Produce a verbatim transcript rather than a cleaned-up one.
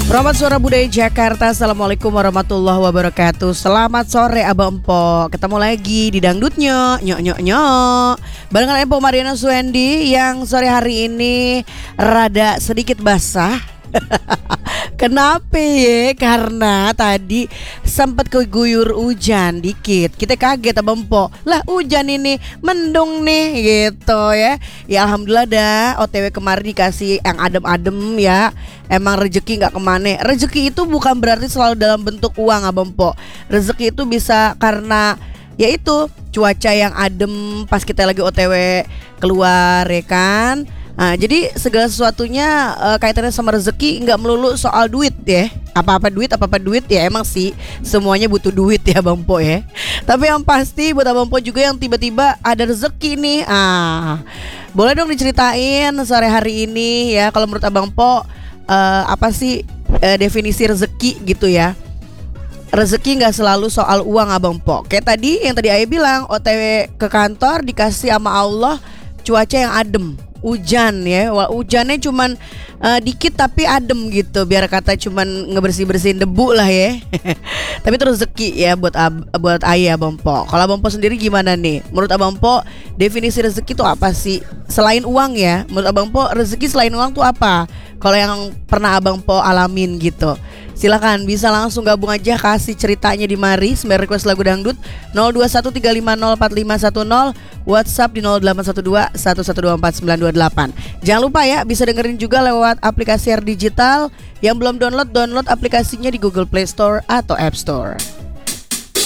Rahmat Suara Budaya Jakarta. Assalamualaikum warahmatullahi wabarakatuh. Selamat sore Abang Empo. Ketemu lagi di Dangdutnya Nyok nyok nyok barengan Empo Mariana Suendi yang sore hari ini rada sedikit basah. Kenapa ya? Karena tadi sempat keguyur hujan dikit. Kita kaget Abang Empo. Lah hujan ini mendung nih gitu ya. Ya alhamdulillah dah O T W kemarin dikasih yang adem-adem ya. Emang rezeki gak kemana. Rezeki itu bukan berarti selalu dalam bentuk uang Abang Empo. Rezeki itu bisa karena yaitu cuaca yang adem pas kita lagi O T W keluar ya kan. Nah, jadi segala sesuatunya uh, kaitannya sama rezeki nggak melulu soal duit ya. Apa-apa duit, apa-apa duit ya emang sih semuanya butuh duit ya Bang Po ya. Tapi yang pasti buat Abang Po juga yang tiba-tiba ada rezeki nih. Ah, boleh dong diceritain sore hari ini ya kalau menurut Abang Po uh, apa sih uh, definisi rezeki gitu ya. Rezeki nggak selalu soal uang Abang Po. Kayak tadi yang tadi Ayah bilang O T W ke kantor dikasih sama Allah cuaca yang adem. Hujan ya, wah hujannya cuman uh, dikit tapi adem gitu. Biar kata cuman ngebersih-bersihin debu lah ya. Tapi itu rezeki ya buat ab- buat Ayah Abang Po. Kalau Abang Po sendiri gimana nih? Menurut Abang Po definisi rezeki itu apa sih? Selain uang ya, menurut Abang Po rezeki selain uang tuh apa? Kalau yang pernah Abang Po alamin gitu. Silakan bisa langsung gabung aja kasih ceritanya di mari. Sembar request lagu dangdut nol dua satu tiga lima nol empat lima satu nol, WhatsApp di nol delapan satu dua satu satu dua empat sembilan dua delapan. Jangan lupa ya bisa dengerin juga lewat aplikasi R Digital. Yang belum download, download aplikasinya di Google Play Store atau App Store.